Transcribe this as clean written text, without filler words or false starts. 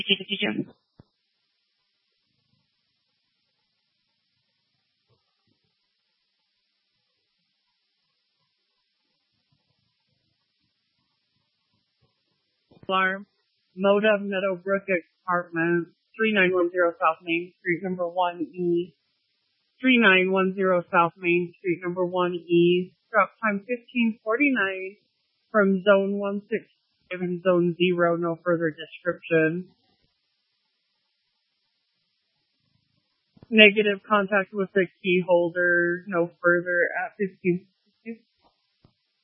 Alarm. Moda Meadowbrook Apartment, 3910 South Main Street, number 1E. 3910 South Main Street, number 1E. Drop time 1549 from Zone 165 and Zone 0. No further description. Negative contact with the key holder. No further at 15.